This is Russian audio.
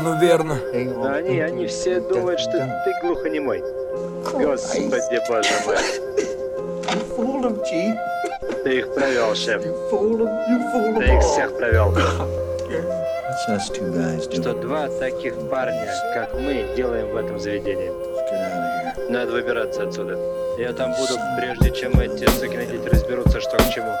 Ну верно. Но они все думают, что ты глухонемой. Господи, боже мой. Ты их провел, шеф. Ты их всех провел. Что два таких парня, как мы, делаем в этом заведении. Надо выбираться отсюда. Я там буду, прежде чем эти сукины дети разберутся, что к чему.